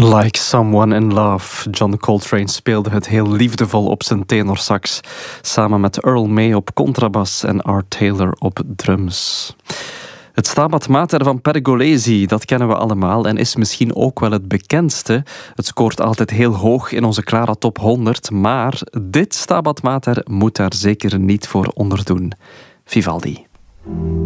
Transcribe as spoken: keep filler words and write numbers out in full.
Like Someone in Love. John Coltrane speelde het heel liefdevol op zijn tenorsax, samen met Earl May op contrabas en Art Taylor op drums. Het Stabat Mater van Pergolesi, dat kennen we allemaal en is misschien ook wel het bekendste. Het scoort altijd heel hoog in onze Clara Top honderd, maar dit Stabat Mater moet daar zeker niet voor onderdoen. Vivaldi.